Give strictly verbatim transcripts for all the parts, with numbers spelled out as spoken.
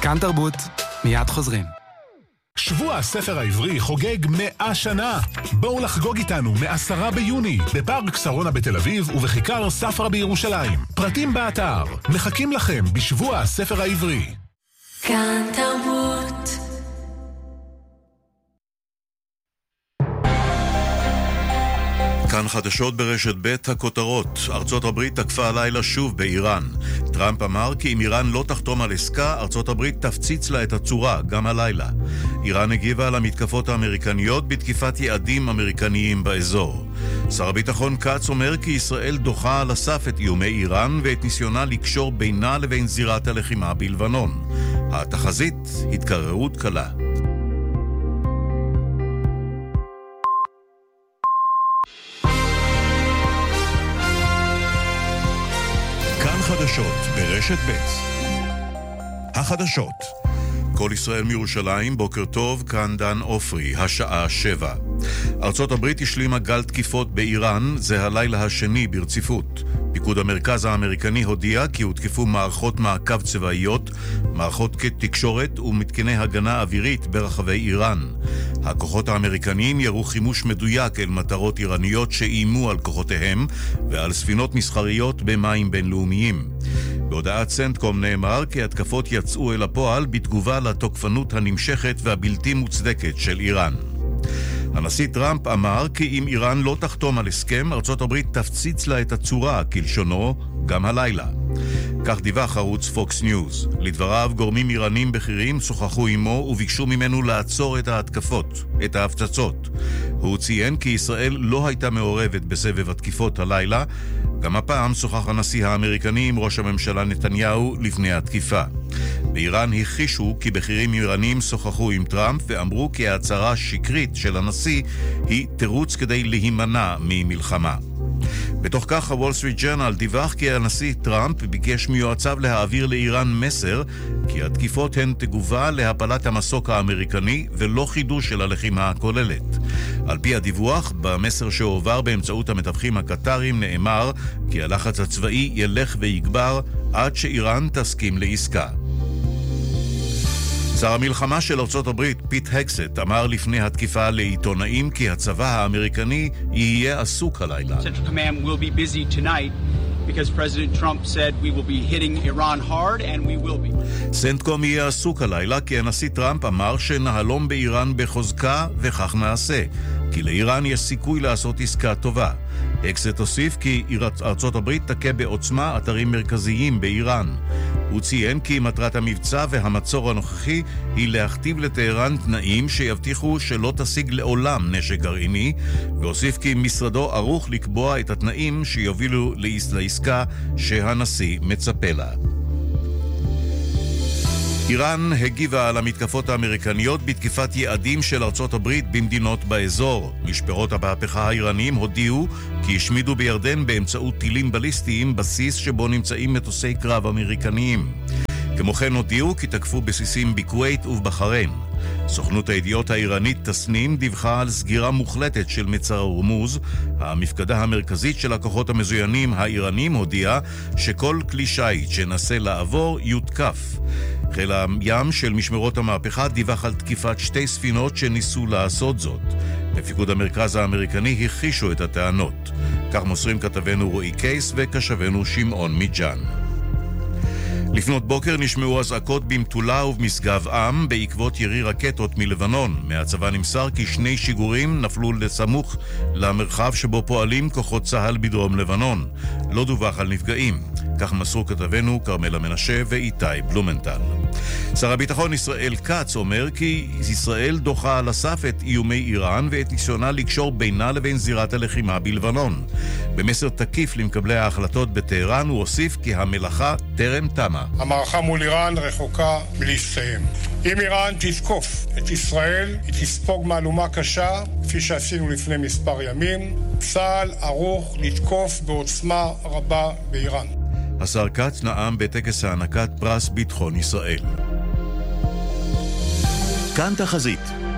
כאן תרבות, מיד חוזרים. שבוע הספר העברי חוגג מאה שנה. בואו לחגוג איתנו מעשרה ביוני בפארק שרונה בתל אביב ובכיכר ספרא בירושלים. פרטים באתר. מחכים לכם בשבוע הספר העברי. כאן תרבות. כאן חדשות ברשת ב' הכותרות. ארצות הברית תקפה הלילה שוב באיראן. טראמפ אמר כי אם איראן לא תחתום על עסקה, ארצות הברית תפציץ לה את הצורה, גם הלילה. איראן הגיבה על המתקפות האמריקניות בתקיפת יעדים אמריקניים באזור. שר הביטחון קץ אומר כי ישראל דוחה על הסף את איומי איראן ואת ניסיונה לקשור בינה לבין זירת הלחימה בלבנון. התחזית, התקררות קלה. חדשות ברשת ב'. החדשות. כל ישראל מירושלים, בוקר טוב, כאן דן אופרי, השעה שבע. ארצות הברית השלימה גל תקיפות באיראן, זה הלילה השני ברציפות. פיקוד המרכז האמריקני הודיע כי הותקפו מערכות מעקב צבאיות, מערכות תקשורת ומתקני הגנה אווירית ברחבי איראן. הכוחות האמריקניים ירו חימוש מדויק אל מטרות איראניות שאיימו על כוחותיהם ועל ספינות מסחריות במים בינלאומיים. בהודעת סנטקום נאמר כי התקפות יצאו אל הפועל בתגובה לתוקפנות הנמשכת והבלתי מוצדקת של איראן. הנשיא טראמפ אמר כי אם איראן לא תחתום על הסכם, ארצות הברית תפציץ לה את הצורה, כלשונו, גם הלילה. כך דיווח ערוץ פוקס ניוז. לדבריו, גורמים איראנים בכירים שוחחו עמו וביקשו ממנו לעצור את ההתקפות, את ההפצצות. הוא ציין כי ישראל לא הייתה מעורבת בסבב התקיפות הלילה. גם הפעם שוחח הנשיא האמריקני עם ראש הממשלה נתניהו לפני התקיפה. באיראן הכחישו כי בכירים איראנים שוחחו עם טראמפ ואמרו כי ההצהרה השקרית של הנשיא היא תירוץ כדי להימנע ממלחמה. בתוך כך הוול סטריט ג'ורנל דיווח כי הנשיא טראמפ ביקש מיועציו להעביר לאיראן מסר כי התקיפות הן תגובה להפלת המסוק האמריקני ולא חידוש של הלחימה הכוללת. על פי הדיווח, במסר שהועבר באמצעות המתווכים הקטרים נאמר כי הלחץ הצבאי ילך ויגבר עד שאיראן תסכים לעסקה. שר המלחמה של ארצות הברית, פיט הקסט, אמר לפני התקיפה לעיתונאים כי הצבא האמריקני יהיה עסוק הלילה. Central Command will be busy tonight because President Trump said we will be hitting Iran hard and we will be. סנטקום יהיה עסוק הלילה כי הנשיא טראמפ אמר שנהלום באיראן בחוזקה וכך נעשה, כי לאיראן יש סיכוי לעשות עסקה טובה. הקסט הוסיף כי ארצות הברית תכה בעוצמה אתרים מרכזיים באיראן. הוא ציין כי מטרת המבצע והמצור הנוכחי היא להכתיב לטהרן תנאים שיבטיחו שלא תשיג לעולם נשק גרעיני, והוסיף כי משרדו ערוך לקבוע את התנאים שיובילו לעסקה שהנשיא מצפה לה. איראן הגיבה על המתקפות האמריקניות בתקיפת יעדים של ארצות הברית במדינות באזור. משפרות המהפכה האיראנים הודיעו כי השמידו בירדן באמצעות טילים בליסטיים בסיס שבו נמצאים מטוסי קרב אמריקניים. כמו כן הודיעו כי תקפו בסיסים בכווית ובחריין. סוכנות הידיעות האיראנית תסנים דיווחה על סגירה מוחלטת של מצר הורמוז. המפקדה המרכזית של הכוחות המזוינים האיראנים הודיעה שכל כלי שיט שנסה לעבור יותקף. חיל הים של משמרות המהפכה דיווח על תקיפת שתי ספינות שניסו לעשות זאת. בפיקוד המרכז האמריקני הכחישו את הטענות. כך מוסרים כתבנו רועי קייס וכשבנו שמעון מיג'אן. לפנות בוקר נשמעו אזעקות במטולה ובמשגב עם בעקבות ירי רקטות מלבנון. מהצבא נמסר כי שני שיגורים נפלו לסמוך למרחב שבו פועלים כוחות צהל בדרום לבנון. לא דווח על נפגעים. כך מסרו כתבנו קרמלה מנשה ואיתי בלומנטל. שר הביטחון ישראל קץ אומר כי ישראל דוחה על הסף את איומי איראן ואת ניסיונה לקשור בינה לבין זירת הלחימה בלבנון. במסר תקיף למקבלי ההחלטות בטהרן הוא הוסיף כי המלאכה טרם תמה. המערכה מול איראן רחוקה מלהסתיים. אם איראן תתקוף את ישראל, היא תספוג מהלומה קשה, כפי שעשינו לפני מספר ימים. צה"ל ערוך לתקוף בעוצמה רבה באיראן. השר קץ נאם בטקס הענקת פרס ביטחון ישראל. כאן תחזית.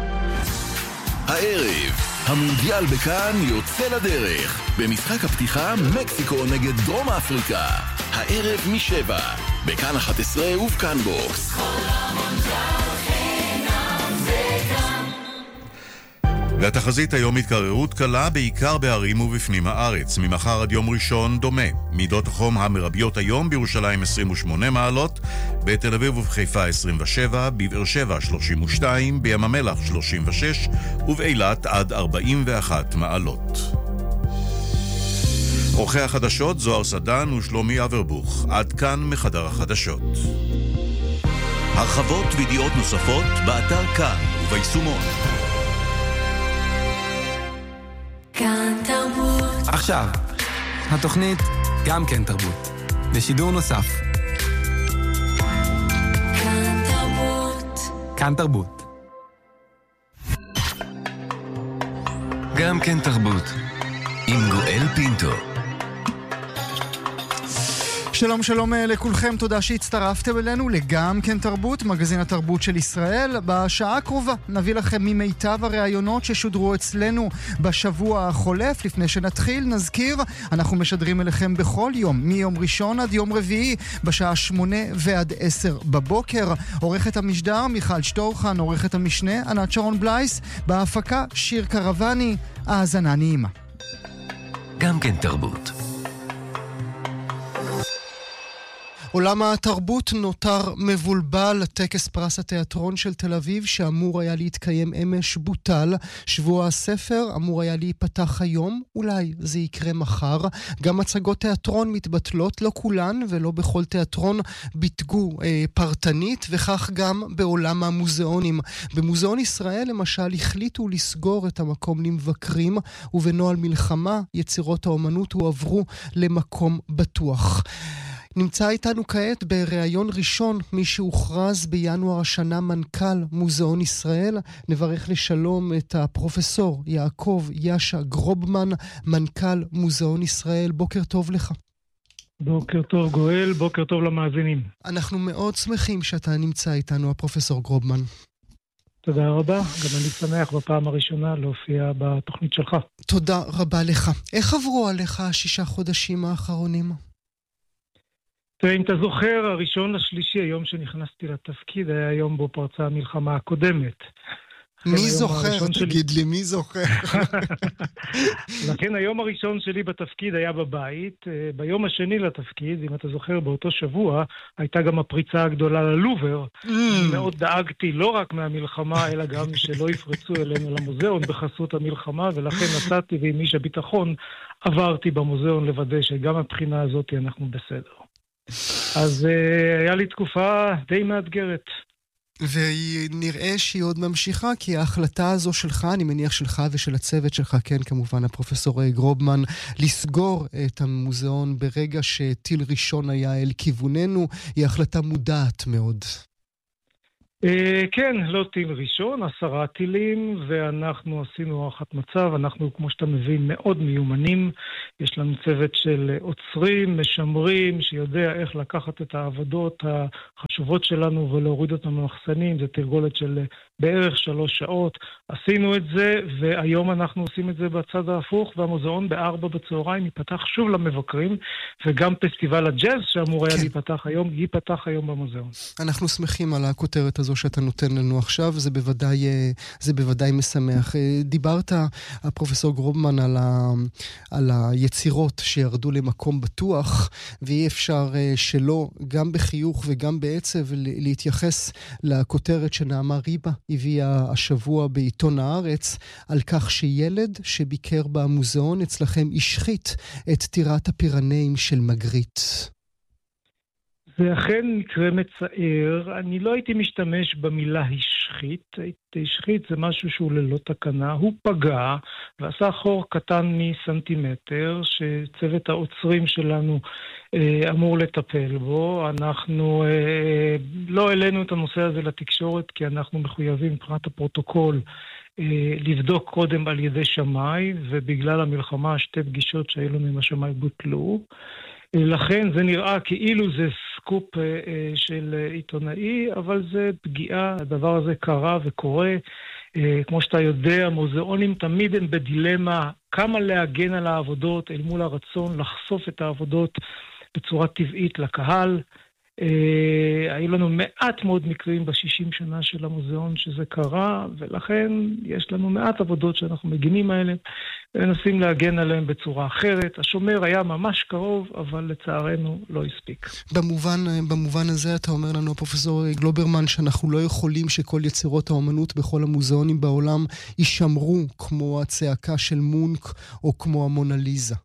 הערב, המונדיאל בכאן יוצא לדרך. במשחק הפתיחה, מקסיקו נגד דרום אפריקה. הערב משבע. בכאן אחת עשרה ובכאן בוקס. והתחזית היום התקררות קלה בעיקר בערים ובפנים הארץ. ממחר עד יום ראשון דומה. מידות החום המרביות היום בירושלים עשרים ושמונה מעלות, בתל אביב ובחיפה עשרים ושבע, בבאר שבע שלושים ושתיים, בים המלח שלושים ושש ובאילת עד ארבעים ואחת מעלות. עורכי החדשות זוהר סדן ושלומי אברבוך. עד כאן מחדר החדשות. הרחבות וידיעות נוספות באתר כאן וביישומון. כאן תרבות. עכשיו, התוכנית גם כן תרבות. בשידור נוסף. כאן תרבות. כאן תרבות. גם כן תרבות. עם גואל פינטו. שלום שלום לכולכם, תודה שהצטרפתם אלינו לגם כן תרבות, מגזין התרבות של ישראל. בשעה הקרובה נביא לכם ממיטב הראיונות ששודרו אצלנו בשבוע החולף. לפני שנתחיל נזכיר, אנחנו משדרים אליכם בכל יום, מיום ראשון עד יום רביעי, בשעה שמונה ועד עשר בבוקר. עורכת המשדר מיכל שטורחן, עורכת המשנה ענת שרון בלייס, בהפקה שיר קרבני. האזנה נעימה. גם כן תרבות. עולם התרבות נותר מבולבל. טקס פרס התיאטרון של תל אביב שאמור היה להתקיים אמש בוטל. שבוע הספר אמור היה להיפתח היום, אולי זה יקרה מחר. גם הצגות תיאטרון מתבטלות, לא כולן ולא בכל תיאטרון ביטגו אה, פרטנית, וכך גם בעולם המוזיאונים. במוזיאון ישראל למשל החליטו לסגור את המקום למבקרים, ובנועל מלחמה יצירות האומנות הועברו למקום בטוח. נמצא איתנו כעת בראיון ראשון מי שהוכרז בינואר השנה מנכ"ל מוזיאון ישראל. נברך לשלום את הפרופסור יעקב יאשה גרובמן, מנכ"ל מוזיאון ישראל. בוקר טוב לך. בוקר טוב גואל, בוקר טוב למאזינים. אנחנו מאוד שמחים שאתה נמצא איתנו, הפרופסור גרובמן. תודה רבה, גם אני שמח בפעם הראשונה להופיע בתוכנית שלך. תודה רבה לך. איך עברו עליך השישה חודשים האחרונים? אם אתה זוכר, הראשון לשלישי, היום שנכנסתי לתפקיד, היה היום בו פרצה המלחמה הקודמת. מי זוכר? תגיד לי, מי זוכר? לכן היום הראשון שלי בתפקיד היה בבית. ביום השני לתפקיד, אם אתה זוכר, באותו שבוע, הייתה גם הפריצה הגדולה ללובר. מאוד דאגתי לא רק מהמלחמה, אלא גם שלא יפרצו אלינו למוזיאון בחסות המלחמה, ולכן נסעתי ועם איש הביטחון עברתי במוזיאון לוודא שגם הבחינה הזאת אנחנו בסדר. אז uh, היה לי תקופה די מאתגרת. ונראה שהיא עוד ממשיכה, כי ההחלטה הזו שלך, אני מניח שלך ושל הצוות שלך, כן, כמובן, הפרופסור גרובמן, לסגור את המוזיאון ברגע שטיל ראשון היה אל כיווננו, היא החלטה מודעת מאוד. כן, לא טיל ראשון, עשרה טילים, ואנחנו עשינו הערכת מצב. אנחנו, כמו שאתה מבין, מאוד מיומנים. יש לנו צוות של עוצרים, משמרים, שיודע איך לקחת את העבודות החשובות שלנו ולהוריד אותם למחסנים. זה תרגולת של בערך שלוש שעות. עשינו את זה, והיום אנחנו עושים את זה בצד ההפוך, והמוזיאון בארבע בצהריים ייפתח שוב למבקרים, וגם פסטיבל הג'אז שאמור היה להיפתח היום, ייפתח היום במוזיאון. אנחנו שמחים על הכותרת הזו שאתה נותן לנו עכשיו, זה בוודאי, זה בוודאי משמח. דיברת, הפרופסור גרובמן, על, ה, על היצירות שירדו למקום בטוח, ואי אפשר שלא, גם בחיוך וגם בעצב, להתייחס לכותרת שנעמה ריבה הביאה השבוע בעיתון הארץ, על כך שילד שביקר במוזיאון אצלכם השחית את טירת הפירנאים של מגריט. זה אכן מקרה מצער. אני לא הייתי משתמש במילה השחית. השחית זה משהו שהוא ללא תקנה. הוא פגע ועשה חור קטן מסנטימטר שצוות העוצרים שלנו אה, אמור לטפל בו. אנחנו אה, לא העלינו את הנושא הזה לתקשורת כי אנחנו מחויבים מבחינת הפרוטוקול אה, לבדוק קודם על ידי שמאי, ובגלל המלחמה שתי פגישות שהיו לנו עם השמאי בוטלו. לכן זה נראה כאילו זה סקופ של עיתונאי, אבל זה פגיעה, הדבר הזה קרה וקורה. כמו שאתה יודע, מוזיאונים תמיד הם בדילמה כמה להגן על העבודות אל מול הרצון לחשוף את העבודות בצורה טבעית לקהל. היו לנו מעט מאוד מקרים בשישים שנה של המוזיאון שזה קרה, ולכן יש לנו מעט עבודות שאנחנו מגינים עליהן, ומנסים להגן עליהן בצורה אחרת. השומר היה ממש קרוב, אבל לצערנו לא הספיק. במובן, במובן הזה אתה אומר לנו, פרופסור גלוברמן, שאנחנו לא יכולים שכל יצירות האומנות בכל המוזיאונים בעולם יישמרו כמו הצעקה של מונק או כמו המונליזה.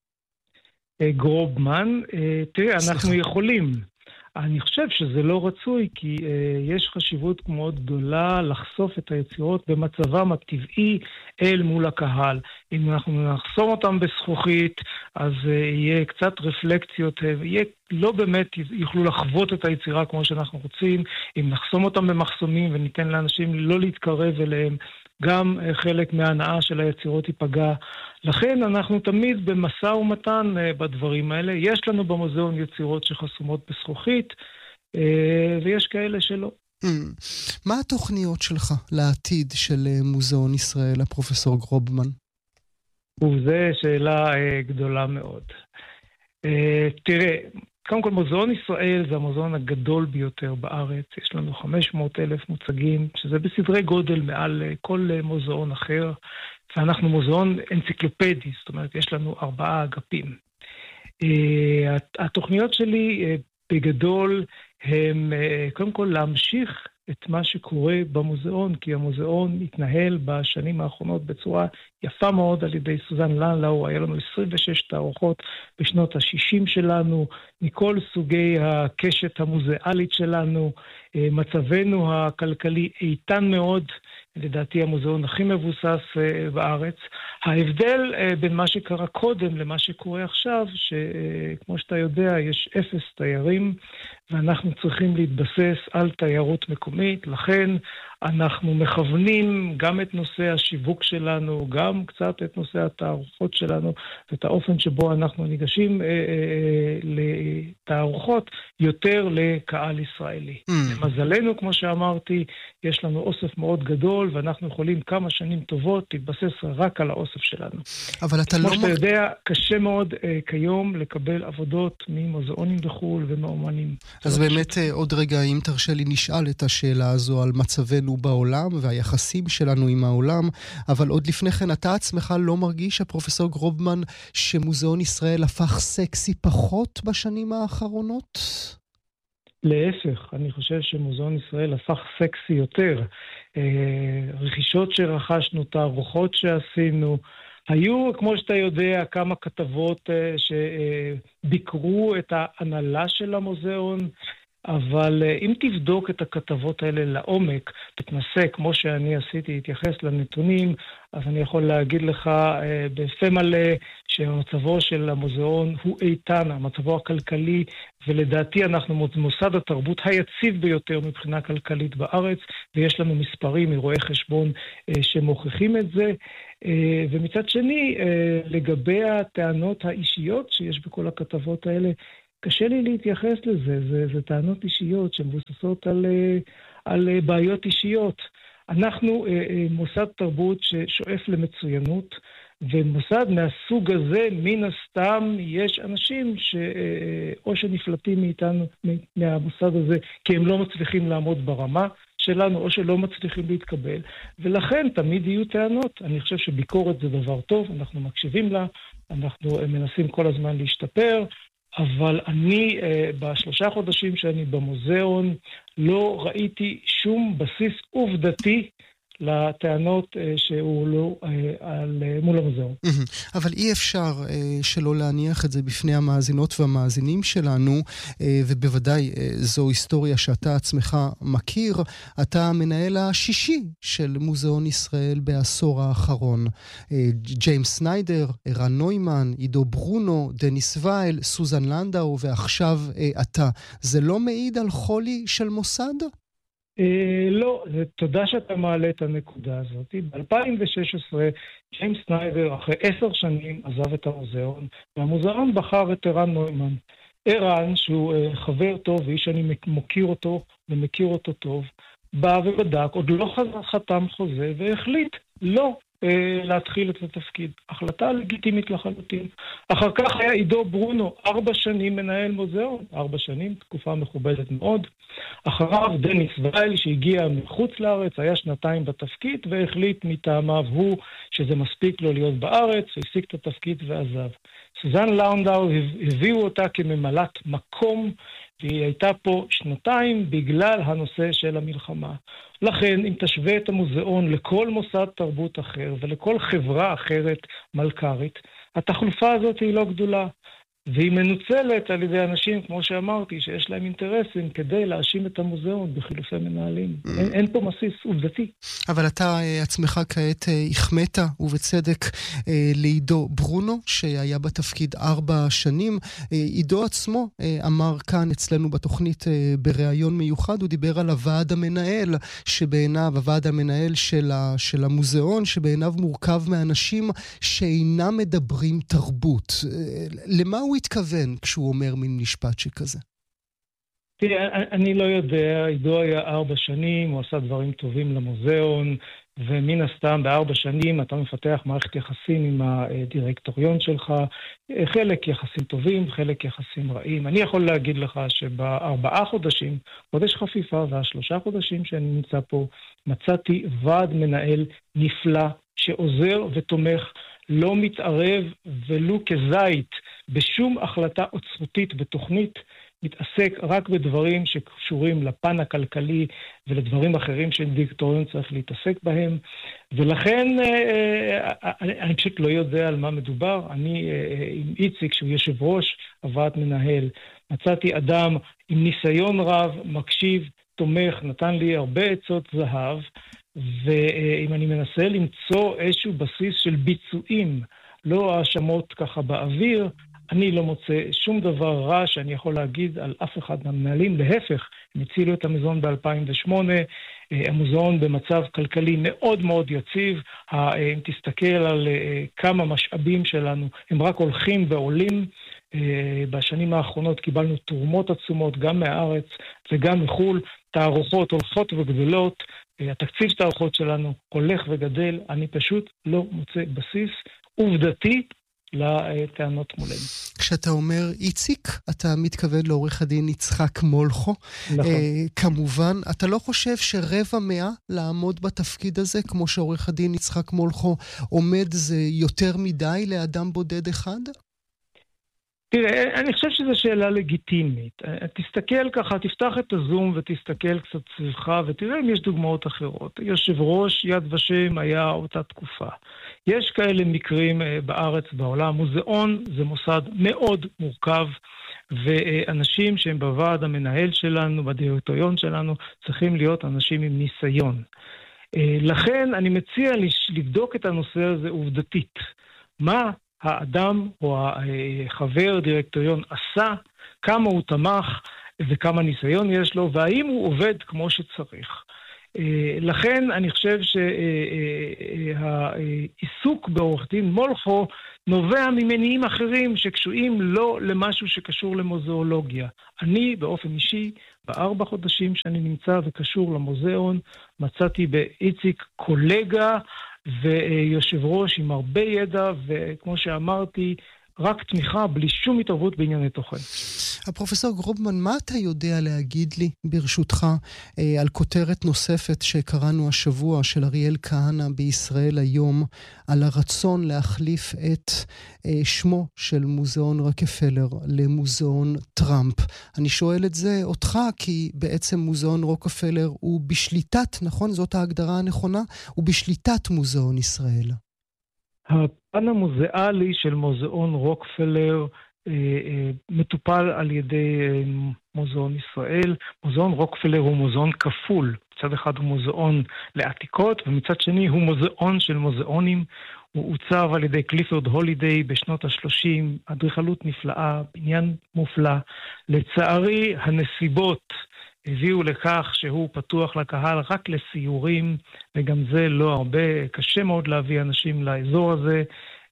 גרובמן, תראה, אנחנו יכולים. אני חושב שזה לא רצוי, כי uh, יש חשיבות מאוד גדולה לחשוף את היצירות במצבם הטבעי אל מול הקהל. אם אנחנו נחסום אותם בזכוכית, אז uh, יהיה קצת רפלקציות, uh, יהיה, לא באמת יוכלו לחוות את היצירה כמו שאנחנו רוצים. אם נחסום אותם במחסומים וניתן לאנשים לא להתקרב אליהם, גם uh, חלק מההנאה של היצירות ייפגע. לכן אנחנו תמיד במשא ומתן uh, בדברים האלה. יש לנו במוזיאון יצירות שחסומות בזכוכית, uh, ויש כאלה שלא. Mm. מה התוכניות שלך לעתיד של uh, מוזיאון ישראל, הפרופסור גרובמן? וזו שאלה uh, גדולה מאוד. Uh, תראה, קודם כל מוזיאון ישראל זה המוזיאון הגדול ביותר בארץ. יש לנו חמש מאות אלף מוצגים, שזה בסדרי גודל מעל uh, כל uh, מוזיאון אחר. ואנחנו מוזיאון אנציקלופדי, זאת אומרת, יש לנו ארבעה אגפים. התוכניות שלי בגדול הם קודם כל להמשיך את מה שקורה במוזיאון, כי המוזיאון התנהל בשנים האחרונות בצורה יפה מאוד על ידי סוזן לנדאו. היה לנו עשרים ושש תערוכות בשנות ה-שישים שלנו, מכל סוגי הקשת המוזיאלית שלנו. מצבנו הכלכלי איתן מאוד, לדעתי המוזיאון הכי מבוסס בארץ. ההבדל בין מה שקרה קודם למה שקורה עכשיו, שכמו שאתה יודע, יש אפס תיירים, ואנחנו צריכים להתבסס על תיירות מקומית. לכן אנחנו מכוונים גם את נושא השיווק שלנו, גם קצת את נושא התערוכות שלנו, ואת האופן שבו אנחנו ניגשים אה, אה, לתערוכות יותר לקהל ישראלי. Mm. למזלנו, כמו שאמרתי, יש לנו אוסף מאוד גדול, ואנחנו יכולים כמה שנים טובות להתבסס רק על האוסף שלנו. אבל אתה כמו לא... שאתה יודע, קשה מאוד אה, כיום לקבל עבודות ממוזיאונים בחו"ל ומאומנים. אז באמת אה, עוד רגע, אם תרשה לי, נשאל את השאלה הזו על מצבנו בעולם והיחסים שלנו עם העולם, אבל עוד לפני כן אתה עצמך לא מרגיש, הפרופסור גרובמן, שמוזיאון ישראל הפך סקסי פחות בשנים האחרונות? להפך, אני חושב שמוזיאון ישראל הפך סקסי יותר. רכישות שרכשנו, תערוכות שעשינו, היו, כמו שאתה יודע, כמה כתבות שביקרו את ההנהלה של המוזיאון, אבל אם תבדוק את הכתבות האלה לעומק, תתנסה, כמו שאני עשיתי, להתייחס לנתונים, אז אני יכול להגיד לך בפה מלא שמצבו של המוזיאון הוא איתן, מצבו הכלכלי, ולדעתי אנחנו מוסד התרבות היציב ביותר מבחינה כלכלית בארץ, ויש לנו מספרים מרואי חשבון שמוכיחים את זה. ומצד שני, לגבי הטענות האישיות שיש בכל הכתבות האלה, קשה לי להתייחס לזה, זה, זה טענות אישיות שמבוססות על, על בעיות אישיות. אנחנו מוסד תרבות ששואף למצוינות, ומוסד מהסוג הזה, מן הסתם, יש אנשים שאו שנפלטים מאיתנו, מהמוסד הזה, כי הם לא מצליחים לעמוד ברמה שלנו, או שלא מצליחים להתקבל, ולכן תמיד יהיו טענות. אני חושב שביקורת זה דבר טוב, אנחנו מקשיבים לה, אנחנו מנסים כל הזמן להשתפר, אבל אני, בשלושה חודשים שאני במוזיאון, לא ראיתי שום בסיס עובדתי לטענות שהועלו מול המוזיאון. אבל אי אפשר שלא להניח את זה בפני המאזינות והמאזינים שלנו, ובוודאי זו היסטוריה שאתה עצמך מכיר. אתה המנהל השישי של מוזיאון ישראל בעשור האחרון. ג'יימס סניידר, ערן נוימן, עידו ברונו, דניס וייל, סוזן לנדאו, ועכשיו אתה. זה לא מעיד על חולי של מוסד? לא, תודה שאתה מעלה את הנקודה הזאת. ב-אלפיים ושש עשרה ג'יימס סניידר אחרי עשר שנים עזב את המוזיאון, והמוזיאון בחר את ערן נוימן. ערן, שהוא חבר טוב ואיש אני מוקיר אותו ומכיר אותו טוב, בא ובדק, עוד לא חתם חוזה והחליט לא אה, להתחיל את התפקיד. החלטה לגיטימית לחלוטין. אחר כך היה עידו ברונו, ארבע שנים מנהל מוזיאון, ארבע שנים, תקופה מכובדת מאוד. אחריו דניס וייל שהגיע מחוץ לארץ, היה שנתיים בתפקיד והחליט מטעמיו הוא שזה מספיק לו להיות בארץ, והפסיק את התפקיד ועזב. סוזן לאונדאו הביאו אותה כממלאת מקום, והיא הייתה פה שנתיים בגלל הנושא של המלחמה. לכן, אם תשווה את המוזיאון לכל מוסד תרבות אחר ולכל חברה אחרת מלכרית, התחלופה הזאת היא לא גדולה. והיא מנוצלת על ידי אנשים, כמו שאמרתי, שיש להם אינטרסים כדי להאשים את המוזיאון בחילופי מנהלים. Mm. אין, אין פה מסיס עובדתי. אבל אתה עצמך כעת החמאת, ובצדק, לעידו ברונו, שהיה בתפקיד ארבע שנים. עידו עצמו אמר כאן אצלנו בתוכנית בריאיון מיוחד, הוא דיבר על הוועד המנהל, שבעיניו, הוועד המנהל של, ה, של המוזיאון, שבעיניו מורכב מאנשים שאינם מדברים תרבות. למה הוא התכוון כשהוא אומר מין משפט שכזה? תראה, אני לא יודע, עידו היה ארבע שנים, הוא עשה דברים טובים למוזיאון, ומן הסתם בארבע שנים אתה מפתח מערכת יחסים עם הדירקטוריון שלך, חלק יחסים טובים, חלק יחסים רעים. אני יכול להגיד לך שבארבעה חודשים, חודש חפיפה והשלושה חודשים שאני נמצא פה, מצאתי ועד מנהל נפלא שעוזר ותומך, לא מתערב ולו כזית בשום החלטה עוצרותית בתוכנית, מתעסק רק בדברים שקשורים לפן הכלכלי ולדברים אחרים שדירקטוריון צריך להתעסק בהם, ולכן אני פשוט לא יודע על מה מדובר. אני עם איציק, שהוא יושב ראש הוועד מנהל, מצאתי אדם עם ניסיון רב, מקשיב, תומך, נתן לי הרבה עצות זהב, ואם אני מנסה למצוא איזשהו בסיס של ביצועים, לא האשמות ככה באוויר, אני לא מוצא שום דבר רע שאני יכול להגיד על אף אחד מהמנהלים. להפך, הם הצילו את המוזיאון ב-אלפיים ושמונה, המוזיאון במצב כלכלי מאוד מאוד יציב. אם תסתכל על כמה משאבים שלנו, הם רק הולכים ועולים. בשנים האחרונות קיבלנו תרומות עצומות, גם מהארץ וגם מחול, תערוכות הולכות וגדלות, התקציב של התערוכות שלנו הולך וגדל. אני פשוט לא מוצא בסיס עובדתי לטענות מולנו. כשאתה אומר איציק, אתה מתכוון לעורך הדין יצחק מולכו. נכון. אה, כמובן, אתה לא חושב שרבע מאה לעמוד בתפקיד הזה, כמו שעורך הדין יצחק מולכו עומד, זה יותר מדי לאדם בודד אחד? תראה, אני חושב שזו שאלה לגיטימית. תסתכל ככה, תפתח את הזום ותסתכל קצת סביבך ותראה אם יש דוגמאות אחרות. יושב ראש יד ושם היה אותה תקופה. יש כאלה מקרים בארץ, בעולם. מוזיאון זה מוסד מאוד מורכב, ואנשים שהם בוועד המנהל שלנו, בדירקטוריון שלנו, צריכים להיות אנשים עם ניסיון. לכן אני מציע לבדוק את הנושא הזה עובדתית. מה האדם או החבר דירקטוריון עשה, כמה הוא תמך וכמה ניסיון יש לו, והאם הוא עובד כמו שצריך. לכן אני חושב שהעיסוק בעורך דין מולכו נובע ממניעים אחרים שקשורים לא למשהו שקשור למוזיאולוגיה. אני באופן אישי, בארבע חודשים שאני נמצא וקשור למוזיאון, מצאתי באיציק קולגה ויושב ראש עם הרבה ידע, וכמו שאמרתי, רק תמיכה בלי שום התערבות בענייני תוכן. הפרופסור גרובמן, מה אתה יודע להגיד לי ברשותך אה, על כותרת נוספת שקראנו השבוע של אריאל כהנא בישראל היום, על הרצון להחליף את אה, שמו של מוזיאון רוקפלר למוזיאון טראמפ? אני שואל את זה אותך, כי בעצם מוזיאון רוקפלר הוא בשליטת, נכון? זאת ההגדרה הנכונה? הוא בשליטת מוזיאון ישראל. הפן המוזיאלי של מוזיאון רוקפלר אה, אה, מטופל על ידי אה, מוזיאון ישראל. מוזיאון רוקפלר הוא מוזיאון כפול. מצד אחד הוא מוזיאון לעתיקות, ומצד שני הוא מוזיאון של מוזיאונים. הוא עוצב על ידי קליפורד הולידיי בשנות ה-שלושים, אדריכלות נפלאה, בניין מופלא. לצערי הנסיבות הביאו לכך שהוא פתוח לקהל רק לסיורים, וגם זה לא הרבה, קשה מאוד להביא אנשים לאזור הזה.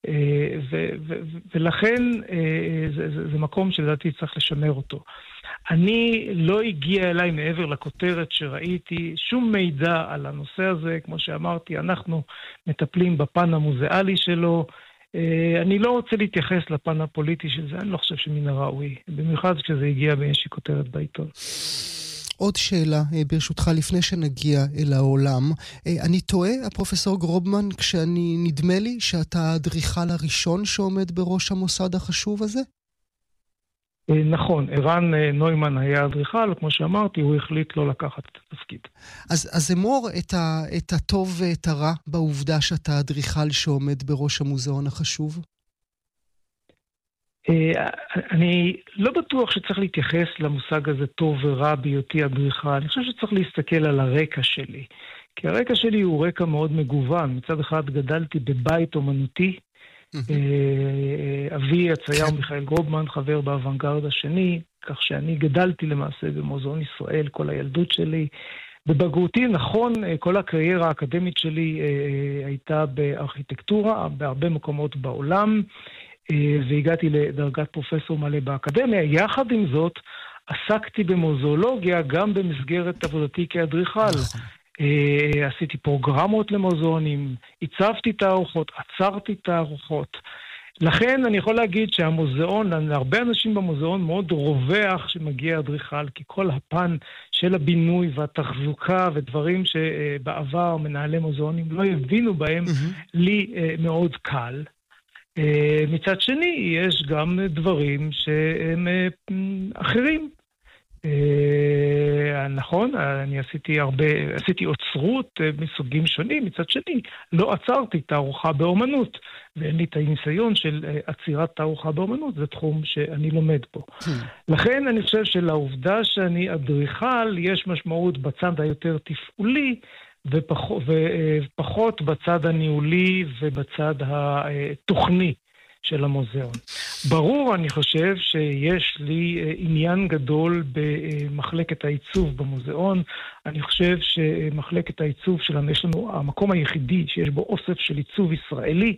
ולכן זה מקום שלדעתי צריך לשמר אותו. אני לא הגיע אליי מעבר לכותרת שראיתי שום מידע על הנושא הזה, כמו שאמרתי, אנחנו מטפלים בפן המוזיאלי שלו, אני לא רוצה להתייחס לפן הפוליטי של זה, אני לא חושב שמן הראוי, במיוחד כשזה הגיע באיזושהי כותרת בעיתון. עוד שאלה, ברשותך, לפני שנגיע אל העולם. אני טועה, הפרופסור גרובמן, כשאני נדמה לי שאתה האדריכל הראשון שעומד בראש המוסד החשוב הזה? נכון, ערן נוימן היה אדריכל, וכמו שאמרתי, הוא החליט לא לקחת את התפקיד. אז, אז אמור את, ה, את הטוב ואת הרע בעובדה שאתה אדריכל שעומד בראש המוזיאון החשוב? אני לא בטוח שצריך להתייחס למושג הזה טוב ורע בהיותי אדריכל. אני חושב שצריך להסתכל על הרקע שלי. כי הרקע שלי הוא רקע מאוד מגוון. מצד אחד גדלתי בבית אומנותי. אבי הצייר מיכאל גרובמן, חבר באוונגרד השני, כך שאני גדלתי למעשה במוזיאון ישראל כל הילדות שלי. בבגרותי, נכון, כל הקריירה האקדמית שלי הייתה בארכיטקטורה, בהרבה מקומות בעולם, והגעתי לדרגת פרופסור מלא באקדמיה. יחד עם זאת, עסקתי במוזיאולוגיה גם במסגרת עבודתי כאדריכל. עשיתי פרוגרמות למוזיאונים, הצבתי תערוכות, עצרתי תערוכות. לכן אני יכול להגיד שהמוזיאון, להרבה אנשים במוזיאון מאוד רווח שמגיע אדריכל, כי כל הפן של הבינוי והתחזוקה ודברים שבעבר מנהלי מוזיאונים לא הבינו בהם, לי מאוד קל. מצד שני, יש גם דברים שהם אחרים. נכון, אני עשיתי הרבה, עשיתי אוצרות מסוגים שונים, מצד שני, לא עצרתי תערוכה באומנות, ואין לי את הניסיון של עצירת תערוכה באומנות, זה תחום שאני לומד פה. לכן אני חושב שלעובדה שאני אדריכל, יש משמעות בצד היותר תפעולי, ופחות, ופחות בצד הניהולי ובצד התוכני של המוזיאון. ברור, אני חושב שיש לי עניין גדול במחלקת העיצוב במוזיאון. אני חושב שמחלקת העיצוב שלנו, יש לנו המקום היחידי שיש בו אוסף של עיצוב ישראלי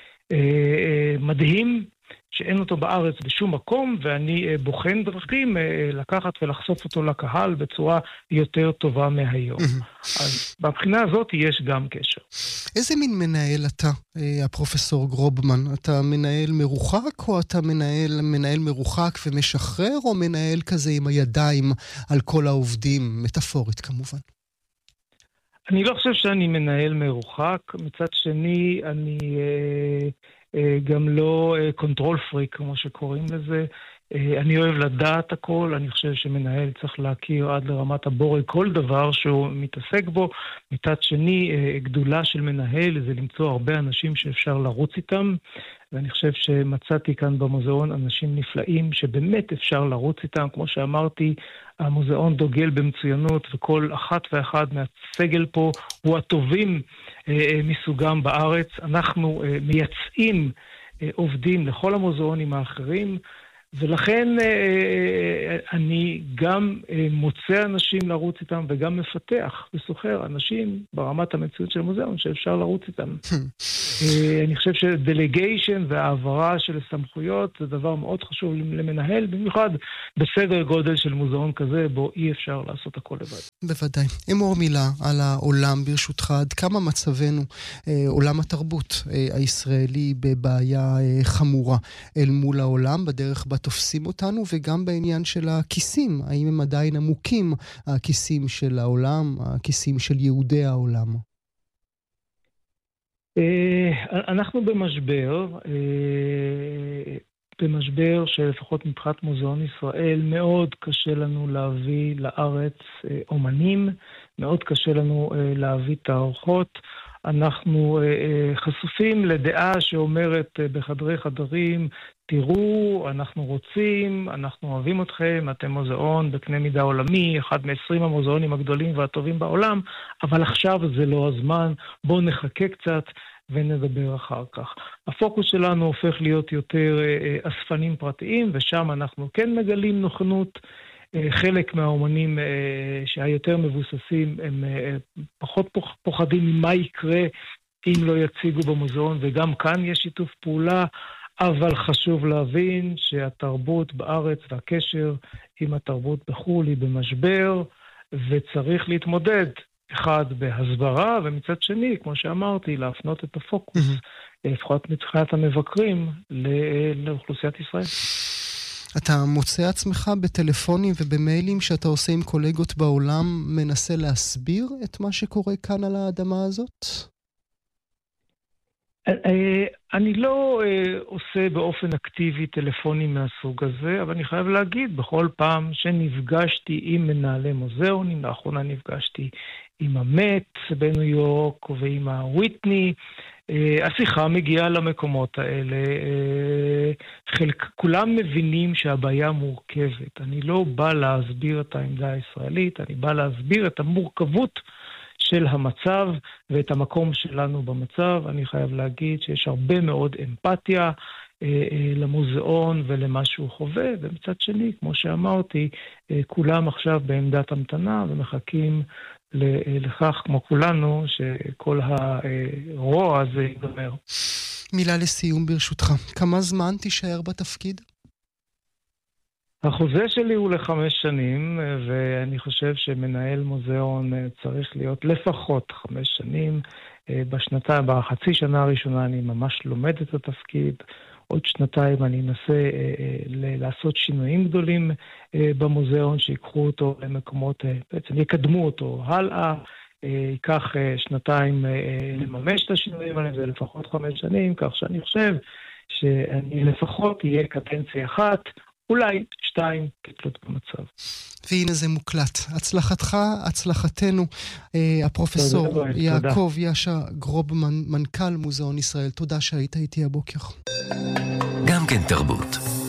מדהים, שאין אותו בארץ בשום מקום, ואני בוחן דרכים לקחת ולחשוף אותו לקהל בצורה יותר טובה מהיום. אז בבחינה הזאת יש גם קשר. איזה מין מנהל אתה, הפרופסור גרובמן? אתה מנהל מרוחק, או אתה מנהל, מנהל מרוחק ומשחרר, או מנהל כזה עם הידיים על כל העובדים, מטאפורית כמובן? אני לא חושב שאני מנהל מרוחק. מצד שני, אני גם לא קונטרול פריק, כמו שקוראים לזה. אני אוהב לדעת הכל, אני חושב שמנהל צריך להכיר עד לרמת הבורג כל דבר שהוא מתעסק בו. מצד שני, גדולה של מנהל זה למצוא הרבה אנשים שאפשר לרוץ איתם, ואני חושב שמצאתי כאן במוזיאון אנשים נפלאים שבאמת אפשר לרוץ איתם. כמו שאמרתי, המוזיאון דוגל במצוינות, וכל אחת ואחד מהסגל פה הוא הטובים מסוגם בארץ. אנחנו מייצאים עובדים לכל המוזיאונים האחרים, ולכן אני גם מוצא אנשים לרוץ איתם וגם מפתח וסוחר אנשים ברמת המציאות של המוזיאון שאפשר לרוץ איתם. אני חושב שדלגיישן והעברה של סמכויות זה דבר מאוד חשוב למנהל, במיוחד בסדר גודל של מוזיאון כזה בו אי אפשר לעשות הכל לבד. בוודאי. אמור מילה על העולם ברשותך, עד כמה מצבנו, עולם התרבות הישראלי בבעיה חמורה אל מול העולם, בדרך בה תופסים אותנו, וגם בעניין של הכיסים, האם הם עדיין עמוקים, הכיסים של העולם, הכיסים של יהודי העולם? אנחנו במשבר, במשבר שלפחות מבחינת מוזיאון ישראל מאוד קשה לנו להביא לארץ אומנים, מאוד קשה לנו להביא תערוכות. אנחנו חשופים לדעה שאומרת בחדרי חדרים, תראו, אנחנו רוצים, אנחנו אוהבים אתכם, אתם מוזיאון בקנה מידה עולמי, אחד מ-עשרים המוזיאונים הגדולים והטובים בעולם, אבל עכשיו זה לא הזמן, בואו נחכה קצת ונדבר אחר כך. הפוקוס שלנו הופך להיות יותר אספנים פרטיים, ושם אנחנו כן מגלים נוכנות. חלק מהאומנים שהיותר מבוססים הם פחות פוחדים ממה יקרה אם לא יציגו במוזיאון, וגם כאן יש שיתוף פעולה, אבל חשוב להבין שהתרבות בארץ והקשר עם התרבות בחו"ל היא במשבר, וצריך להתמודד, אחד בהסברה, ומצד שני, כמו שאמרתי, להפנות את הפוקוס, לפחות מבחינת המבקרים, לאוכלוסיית ישראל. אתה מוצא עצמך בטלפונים ובמיילים שאתה עושה עם קולגות בעולם, מנסה להסביר את מה שקורה כאן על האדמה הזאת? אני לא עושה באופן אקטיבי טלפונים מהסוג הזה, אבל אני חייב להגיד, בכל פעם שנפגשתי עם מנהלי מוזיאונים, לאחרונה נפגשתי עם המט בניו יורק ועם הוויטני, השיחה מגיעה למקומות האלה, חלק, כולם מבינים שהבעיה מורכבת. אני לא בא להסביר את העמדה הישראלית, אני בא להסביר את המורכבות של המצב ואת המקום שלנו במצב. אני חייב להגיד שיש הרבה מאוד אמפתיה למוזיאון ולמה שהוא חווה, ומצד שני, כמו שאמרתי, כולם עכשיו בעמדת המתנה ומחכים לכך, כמו כולנו, שכל הרוע הזה ייגמר. מילה לסיום ברשותך. כמה זמן תישאר בתפקיד? החוזה שלי הוא לחמש שנים, ואני חושב שמנהל מוזיאון צריך להיות לפחות חמש שנים. בשנתיים, בחצי שנה הראשונה אני ממש לומד את התפקיד, עוד שנתיים אני אנסה לעשות שינויים גדולים במוזיאון, שיקחו אותו למקומות, בעצם יקדמו אותו הלאה, ייקח שנתיים לממש את השינויים האלה, זה לפחות חמש שנים, כך שאני חושב שאני לפחות יהיה קדנציה אחת, אולי שתיים כתלות במצב. והנה זה מוקלט. הצלחתך, הצלחתנו, הפרופסור יעקב יאשה גרובמן, מנכ"ל מוזיאון ישראל. תודה שהיית איתי הבוקר. גם כן תרבות.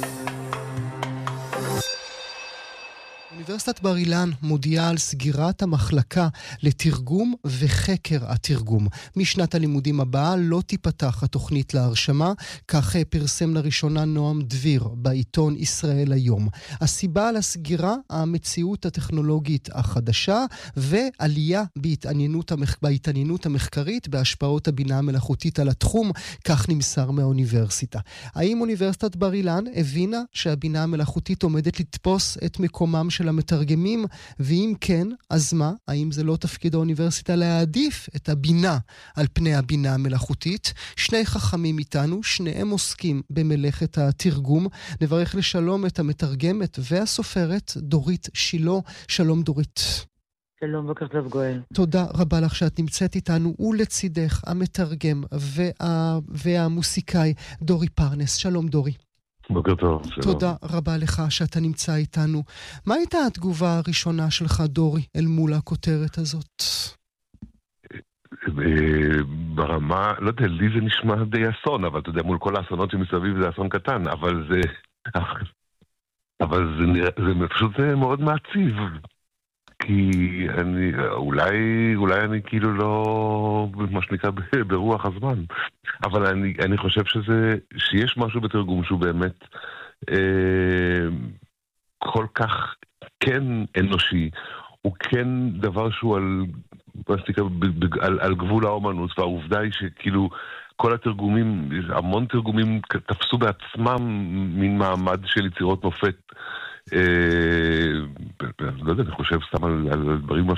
אוניברסיטת בר אילן מודיעה על סגירת המחלקה לתרגום וחקר התרגום. משנת הלימודים הבאה לא תיפתח התוכנית להרשמה, כך פרסם לראשונה נועם דביר בעיתון ישראל היום. הסיבה לסגירה, המציאות הטכנולוגית החדשה ועלייה בהתעניינות, המח... בהתעניינות המחקרית בהשפעות הבינה המלאכותית על התחום, כך נמסר מהאוניברסיטה. האם אוניברסיטת בר אילן הבינה שהבינה המלאכותית עומדת לתפוס את מקומם של המתרגמים, ואם כן, אז מה? האם זה לא תפקיד האוניברסיטה להעדיף את הבינה על פני הבינה המלאכותית? שני חכמים איתנו, שניהם עוסקים במלאכת התרגום. נברך לשלום את המתרגמת והסופרת דורית שילה. שלום דורית. שלום, בוקר טוב גואל. תודה רבה לך שאת נמצאת איתנו, ולצידך המתרגם וה... והמוסיקאי דורי פרנס. שלום דורי. בוקר טוב, שלום. תודה רבה לך שאתה נמצא איתנו. מה הייתה התגובה הראשונה שלך, דורי, אל מול הכותרת הזאת? ברמה, לא יודע, לי זה נשמע די אסון, אבל אתה יודע, מול כל האסונות שמסביב זה אסון קטן, אבל זה... אבל זה, זה פשוט זה מאוד מעציב. כי אני, אולי, אולי אני כאילו לא, מה שנקרא, ברוח הזמן. אבל אני, אני חושב שזה, שיש משהו בתרגום שהוא באמת אה, כל כך כן אנושי, הוא כן דבר שהוא על, מה שנקרא, על, על גבול האומנות, והעובדה היא שכאילו כל התרגומים, המון תרגומים תפסו בעצמם מין מעמד של יצירות מופת, לא יודע, אני חושב סתם על דברים